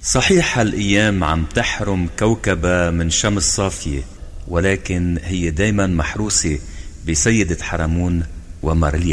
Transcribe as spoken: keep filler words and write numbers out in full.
صحيح هالأيام عم تحرم كوكبة من شمس صافية، ولكن هي دايما محروسة بسيدة حرمون ومارليا.